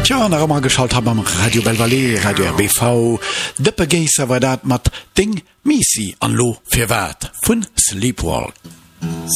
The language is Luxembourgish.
Tja, nach immer geschalt haben am Radio Belvalais, Radio RBV, Dëppe Geiser war dat mat Ding Misi an Lo fir wat vun Sleepwalk.